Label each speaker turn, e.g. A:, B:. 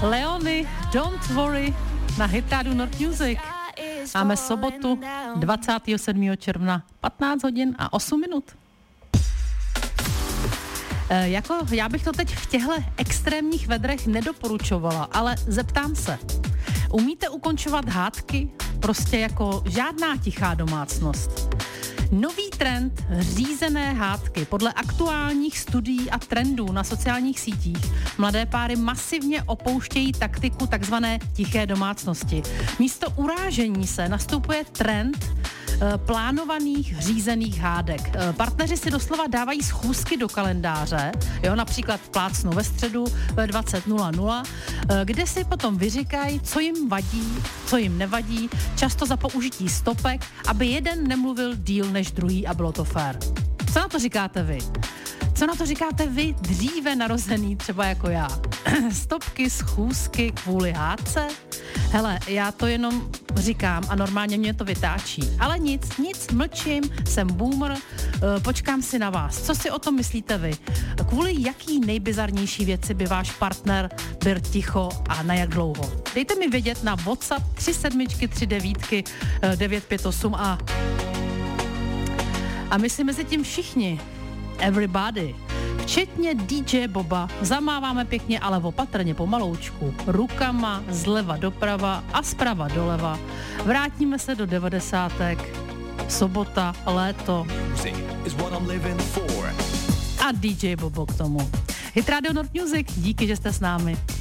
A: Leony, Don't Worry na Hit Radio North Music. Máme sobotu 27. června, 15 hodin a 8 minut. Já bych to teď v těchto extrémních vedrech nedoporučovala, ale zeptám se. Umíte ukončovat hádky? Prostě jako žádná tichá domácnost. Nový trend řízené hádky. Podle aktuálních studií a trendů na sociálních sítích mladé páry masivně opouštějí taktiku takzvané tiché domácnosti. Místo urážení se nastupuje trend plánovaných řízených hádek. Partneři si doslova dávají schůzky do kalendáře, jo, například plácnou ve středu ve 20:00, kde si potom vyříkají, co jim vadí, co jim nevadí, často za použití stopek, aby jeden nemluvil díl než druhý a bylo to fér. Co na to říkáte vy? Co na to říkáte vy, dříve narozený, třeba jako já? Stopky, schůzky kvůli hádce? Hele, já to jenom říkám a normálně mě to vytáčí. Ale nic, mlčím, jsem boomer, počkám si na vás. Co si o tom myslíte vy? Kvůli jaký nejbizarnější věci by váš partner byl ticho a na jak dlouho? Dejte mi vědět na WhatsApp 3739 958 a my si mezi tím všichni, everybody, včetně DJ Boba, zamáváme pěkně, ale opatrně pomaloučku, rukama zleva doprava a zprava doleva. Vrátíme se do 90. Sobota, léto. A DJ Bobo k tomu. Hit Radio North Music, díky, že jste s námi.